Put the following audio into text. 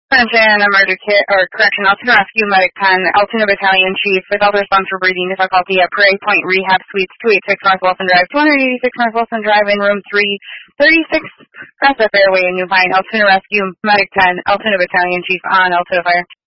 Attention, emergency kit or correction, Altoona Rescue Medic 10, Altoona Battalion Chief, without response for breathing difficulty at Prairie Point Rehab Suites, 286 North Wilson Drive, 286 North Wilson Drive, in room 336, Crescent Fairway in New Pine. Altoona Rescue Medic 10, Altoona Battalion Chief on Altoona Fire.